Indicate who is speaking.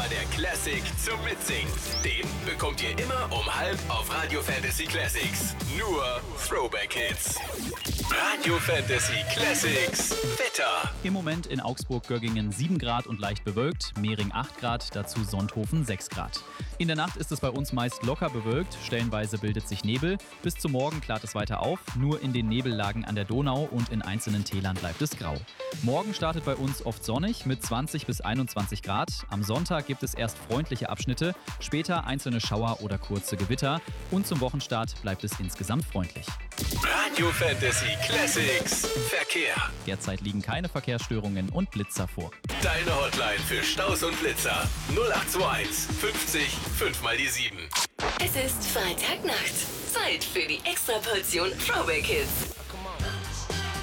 Speaker 1: immer der Classic zum Mitsingen. Den bekommt ihr immer um 12 auf Radio Fantasy Classics. Nur Throwback Hits. Radio Fantasy Classics Wetter.
Speaker 2: Im Moment in Augsburg-Göggingen 7 Grad und leicht bewölkt, Mehring 8 Grad, dazu Sonthofen 6 Grad. In der Nacht ist es bei uns meist locker bewölkt, stellenweise bildet sich Nebel. Bis zum Morgen klart es weiter auf, nur in den Nebellagen an der Donau und in einzelnen Tälern bleibt es grau. Morgen startet bei uns oft sonnig mit 20 bis 21 Grad. Am Sonntag gibt es erst freundliche Abschnitte, später einzelne Schauer oder kurze Gewitter. Und zum Wochenstart bleibt es insgesamt freundlich.
Speaker 1: Radio Fantasy Classics Verkehr.
Speaker 2: Derzeit liegen keine Verkehrsstörungen und Blitzer vor.
Speaker 1: Deine Hotline für Staus und Blitzer 0821 50 5 mal die 7.
Speaker 3: Es ist Freitagnacht. Zeit für die Extraportion Throwback Hits.